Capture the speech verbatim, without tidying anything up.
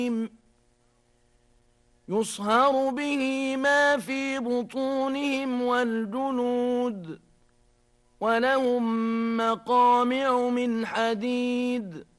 يصهر به ما في بطونهم والجلود ولهم مقامع من حديد